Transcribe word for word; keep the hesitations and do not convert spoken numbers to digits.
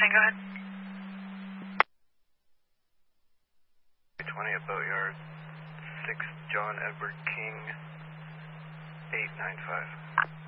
go ahead. twenty at boat yard, six John Edward King, eight nine five.